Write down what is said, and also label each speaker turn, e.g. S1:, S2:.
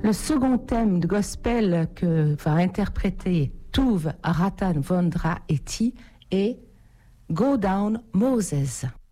S1: Le second thème de gospel que va interpréter Tuv Ratan Vondra Eti est Go Down Moses.